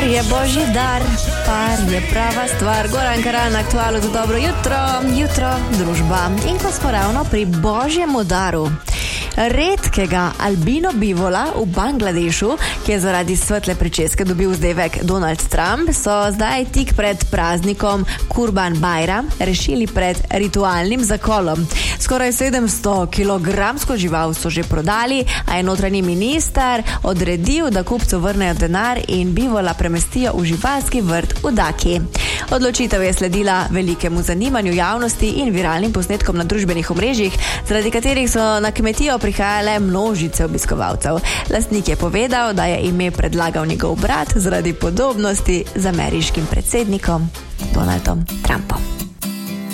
je božji dar, par je prava stvar. Goran Karan, aktualno za dobro jutro, družba. In ko smo ravno pri božjemu daru, redkega albino bivola v Bangladešu, ki je zaradi svetle pričeske dobil zdevek Donald Trump, so zdaj tik pred praznikom Kurban Bajram rešili pred ritualnim zakolom. Skoraj 700 kilogramsko žival so že prodali, a je notranji minister odredil, da kupcu vrnejo denar in bivola premestijo v živalski vrt v Daki. Odločitev je sledila velikemu zanimanju javnosti in viralnim posnetkom na družbenih omrežjih, zaradi katerih so na kmetijo prihajale množice obiskovalcev. Lastnik je povedal, da je ime predlagal njegov brat zaradi podobnosti z ameriškim predsednikom Donaldom Trumpom.